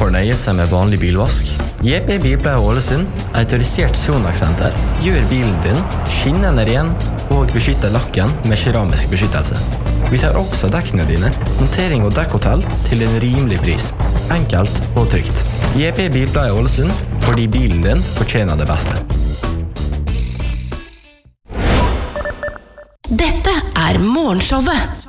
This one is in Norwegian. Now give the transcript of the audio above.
å nøye seg med vanlig bilvask. JP Bilpleie Ålesund, autorisert Sonax-senter, gjør bilen din skinnende ren og beskytter lakken med keramisk beskyttelse. Vi tar også dekkene dine, montering og dekkhotell til en rimelig pris. Enkelt og trygt. JP Bilpleie Ålesund, fordi bilen din fortjener det beste. Dette Morgenshowet.